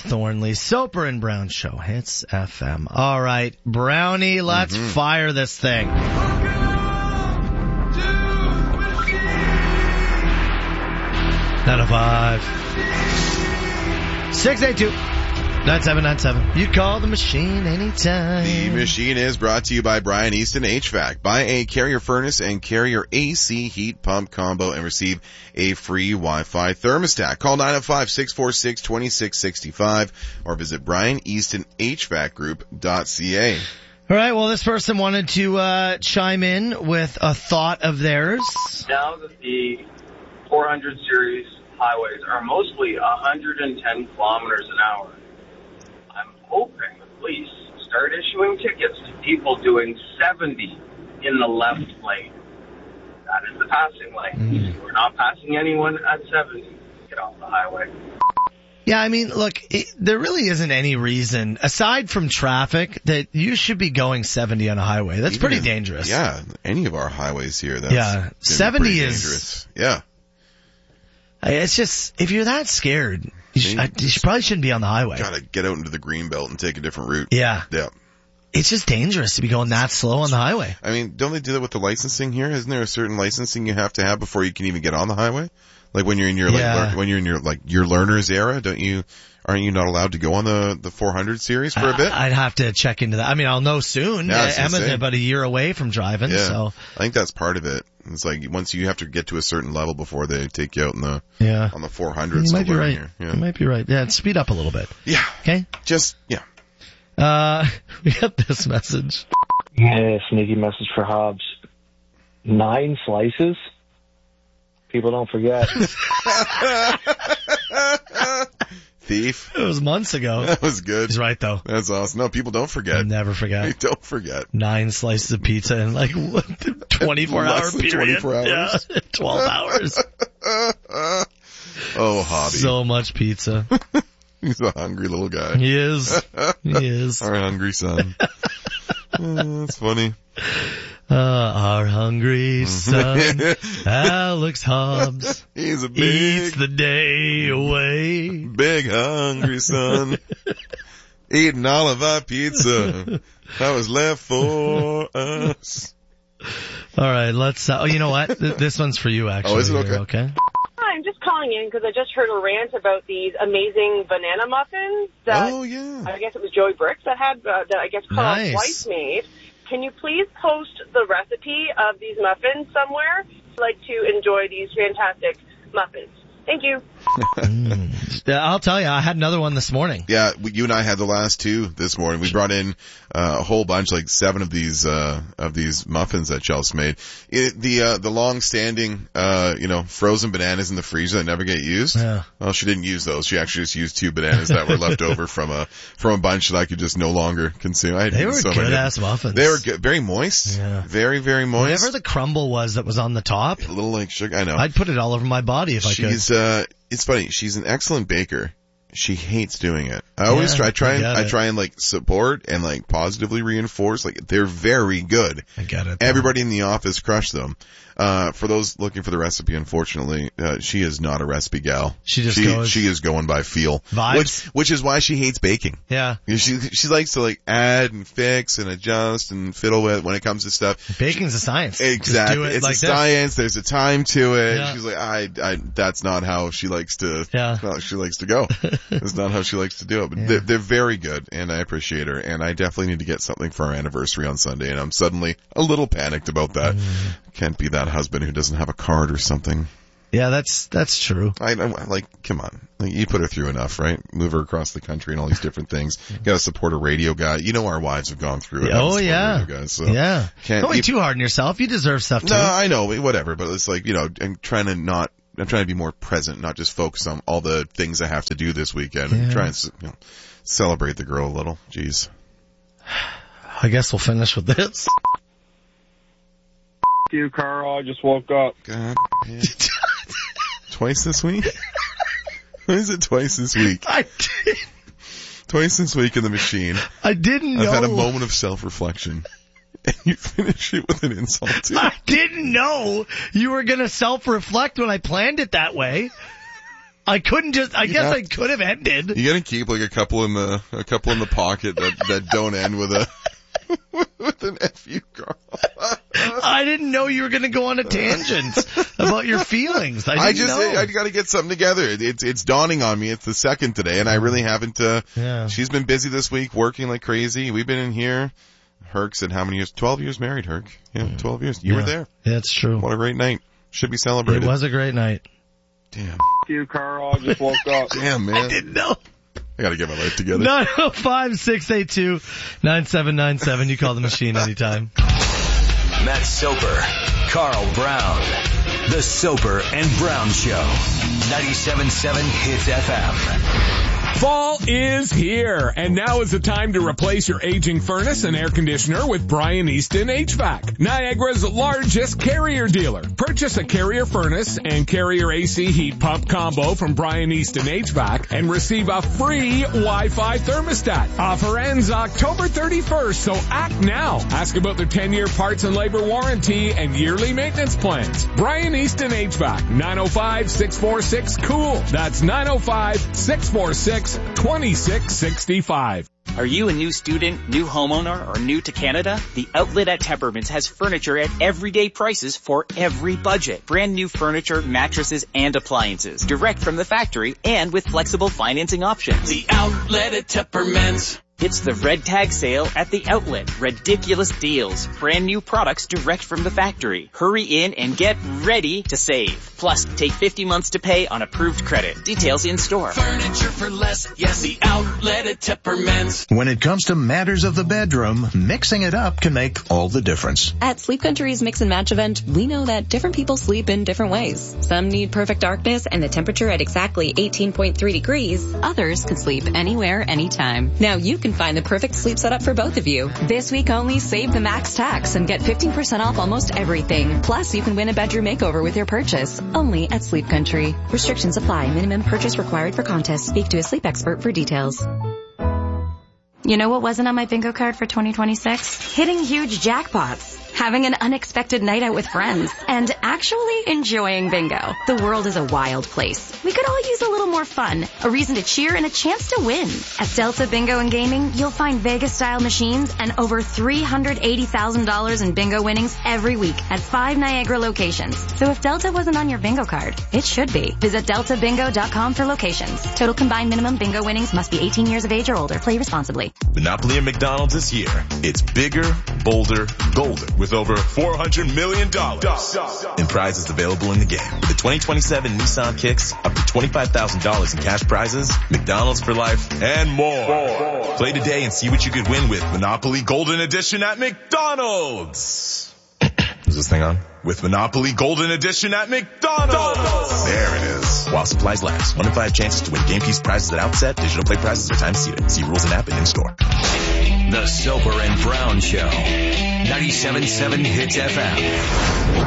Thornley. Soper and Brown Show. Hits FM. All right, Brownie, let's fire this thing. 905 682 9797. You call the machine anytime. The machine is brought to you by Brian Easton HVAC. Buy a Carrier furnace and Carrier AC heat pump combo and receive a free Wi-Fi thermostat. Call 905-646-2665 or visit BrianEastonHVACGroup.ca. All right, well, this person wanted to chime in with a thought of theirs. Now that the 400 series highways are mostly 110 kilometers an hour, I'm hoping the police start issuing tickets to people doing 70 in the left lane. That is the passing lane. We're not passing anyone at 70. Get off the highway. Yeah, I mean, look, there really isn't any reason, aside from traffic, that you should be going 70 on a highway. That's pretty dangerous. Yeah, any of our highways here. That's 70 is dangerous. Yeah. It's just, if you're that scared, you probably shouldn't be on the highway. Gotta get out into the green belt and take a different route. Yeah. Yeah. It's just dangerous to be going that slow on the highway. I mean, don't they do that with the licensing here? Isn't there a certain licensing you have to have before you can even get on the highway? Like when you're in your your learner's era, aren't you not allowed to go on the 400 series for a bit? I'd have to check into that. I mean, I'll know soon. Yeah, Emma's about a year away from driving, so I think that's part of it. It's like once you have to get to a certain level before they take you out on the 400s. You might be right. Yeah. You might be right. Yeah, speed up a little bit. Yeah. Okay? We got this message. Yeah, sneaky message for Hobbs. 9 slices? People don't forget. Thief. It was months ago. That was good. He's right, though. That's awesome. No, people don't forget. Never forget. They don't forget. 9 slices of pizza in 24-hour period. 24 hours? Yeah, 12 hours. Oh, Hobby. So much pizza. He's a hungry little guy. He is. He is. Our hungry son. That's funny. Our hungry son, Alex Hobbs. He's a eats the day away. Big hungry son. Eating all of our pizza that was left for us. All right, let's, you know what? This one's for you, actually. Oh, is it okay? Okay. I'm just calling in because I just heard a rant about these amazing banana muffins that I guess it was Joey Bricks that had, that I guess Carl's wife made. Can you please post the recipe of these muffins somewhere? I'd like to enjoy these fantastic muffins. Thank you. I'll tell you, I had another one this morning. Yeah, you and I had the last 2 this morning. We brought in a whole bunch, like 7 of these muffins that Chelsea made. The long-standing, frozen bananas in the freezer that never get used. Yeah. Well, she didn't use those. She actually just used 2 bananas that were left over from a bunch that I could just no longer consume. They were good-ass muffins. They were good, very moist. Yeah. Very, very moist. Whatever the crumble was that was on the top. A little like sugar, I know. I'd put it all over my body if I could. It's funny. She's an excellent baker. She hates doing it. I try and like support and like positively reinforce. Like they're very good. I get it. Everybody in the office crushed them. For those looking for the recipe, unfortunately, she is not a recipe gal. She is going by feel. Vibes. Which is why she hates baking. Yeah. She likes to like add and fix and adjust and fiddle with when it comes to stuff. Baking's a science. Exactly. It's like a science. There's a time to it. Yeah. She's like, that's not how she likes to, she likes to go. That's not how she likes to do it. But they're very good and I appreciate her and I definitely need to get something for our anniversary on Sunday and I'm suddenly a little panicked about that. Can't be that husband who doesn't have a card or something. Yeah, that's true. I like, come on. Like, you put her through enough, right? Move her across the country and all these different things. You gotta support a radio guy. You know our wives have gone through it. Oh, yeah. Guys, so yeah. Don't be too hard on yourself. You deserve stuff too. No, I know, whatever. But it's like, I'm trying to be more present, not just focus on all the things I have to do this weekend and try and, celebrate the girl a little. Jeez. I guess we'll finish with this. You, Carl. I just woke up. God. Yeah. Twice this week? What is it twice this week? I did. Twice this week in the machine. I didn't know. I've had a moment of self-reflection. And you finish it with an insult too. I didn't know you were going to self-reflect when I planned it that way. I couldn't just, I guess I could have ended. You gotta keep like a couple in the pocket that don't end with an F-U, Carl. I didn't know you were gonna go on a tangent about your feelings. I gotta get something together. It's dawning on me. It's the second today and I really haven't, she's been busy this week working like crazy. We've been in here. Herc said how many years? 12 years married, Herc. Yeah, 12 years. You were there. That's true. What a great night. Should be celebrated. It was a great night. Damn. You, Carl. I just woke up. Damn, man. I didn't know. I gotta get my life together. 905-682-9797. You call the machine anytime. Matt Soper, Carl Brown. The Soper and Brown Show. 97.7 Hits FM. Fall is here, and now is the time to replace your aging furnace and air conditioner with Brian Easton HVAC, Niagara's largest Carrier dealer. Purchase a Carrier furnace and Carrier AC heat pump combo from Brian Easton HVAC and receive a free Wi-Fi thermostat. Offer ends October 31st, so act now. Ask about their 10-year parts and labor warranty and yearly maintenance plans. Brian Easton HVAC, 905-646-COOL. That's 905-646-2665. Are you a new student, new homeowner, or new to Canada? The Outlet at Tempermans has furniture at everyday prices for every budget. Brand new furniture, mattresses, and appliances. Direct from the factory and with flexible financing options. The Outlet at Tempermans. It's the Red Tag Sale at the Outlet. Ridiculous deals. Brand new products direct from the factory. Hurry in and get ready to save. Plus, take 50 months to pay on approved credit. Details in store. Furniture for less. Yes, the Outlet at Tempermans. When it comes to matters of the bedroom, mixing it up can make all the difference. At Sleep Country's Mix and Match event, we know that different people sleep in different ways. Some need perfect darkness and the temperature at exactly 18.3 degrees. Others can sleep anywhere, anytime. Now you can find the perfect sleep setup for both of you. This week only, save the max tax and get 15% off almost everything. Plus, you can win a bedroom makeover with your purchase. Only at Sleep Country. Restrictions apply. Minimum purchase required for contest. Speak to a sleep expert for details. You know what wasn't on my bingo card for 2026? Hitting huge jackpots. Having an unexpected night out with friends, and actually enjoying bingo. The world is a wild place. We could all use a little more fun, a reason to cheer, and a chance to win. At Delta Bingo and Gaming, you'll find Vegas-style machines and over $380,000 in bingo winnings every week at 5 Niagara locations. So if Delta wasn't on your bingo card, it should be. Visit deltabingo.com for locations. Total combined minimum bingo winnings must be 18 years of age or older. Play responsibly. Monopoly and McDonald's this year. It's bigger, bolder, golden. With over $400 million in prizes available in the game. With the 2027 Nissan Kicks, up to $25,000 in cash prizes, McDonald's for life, and more. Play today and see what you could win with Monopoly Golden Edition at McDonald's. Is this thing on? With Monopoly Golden Edition at McDonald's. There it is. While supplies last. 1 in 5 chances to win game piece prizes at outset. Digital play prizes are time seated. See rules and app and in store. The Soper and Brown Show. 97.7 Hits FM.